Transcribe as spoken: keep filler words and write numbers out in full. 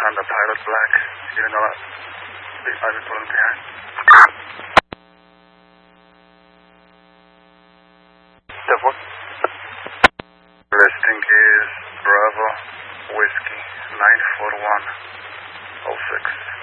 on the pilot black, even though I've been pulling behind. Double. Listing is Bravo Whiskey nine four one oh six.